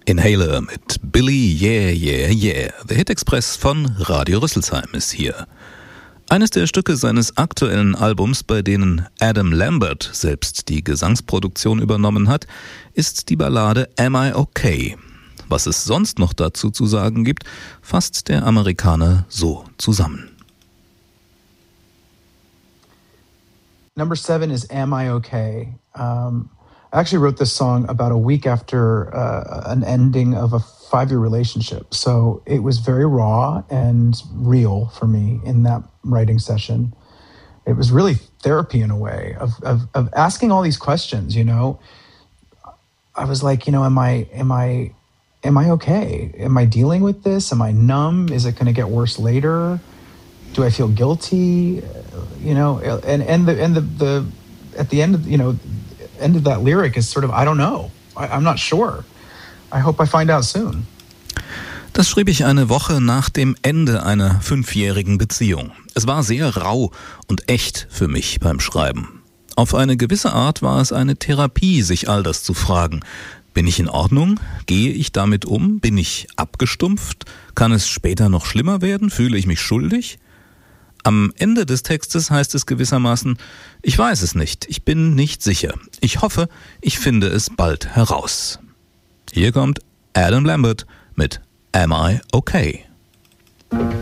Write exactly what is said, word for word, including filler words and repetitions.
Inhaler mit Billy Yeah Yeah Yeah. Der Hit-Express von Radio Rüsselsheim ist hier. Eines der Stücke seines aktuellen Albums, bei denen Adam Lambert selbst die Gesangsproduktion übernommen hat, ist die Ballade Am I Okay? Was es sonst noch dazu zu sagen gibt, fasst der Amerikaner so zusammen. Number seven is Am I Okay? Um, I actually wrote this song about a week after uh, an ending of a five-year relationship. So it was very raw and real for me in that writing session. It was really therapy in a way of, of, of asking all these questions, you know. I was like, you know, am I, am I, am I okay? Am I dealing with this? Am I numb? Is it going to get worse later? Do I feel guilty? You know, and, and the, and the, the, at the end of, you know, end of that lyric is sort of, I don't know. I, I'm not sure. I hope I find out soon. Das schrieb ich eine Woche nach dem Ende einer fünfjährigen Beziehung. Es war sehr rau und echt für mich beim Schreiben. Auf eine gewisse Art war es eine Therapie, sich all das zu fragen. Bin ich in Ordnung? Gehe ich damit um? Bin ich abgestumpft? Kann es später noch schlimmer werden? Fühle ich mich schuldig? Am Ende des Textes heißt es gewissermaßen, ich weiß es nicht, ich bin nicht sicher. Ich hoffe, ich finde es bald heraus. Hier kommt Adam Lambert mit Am I Okay?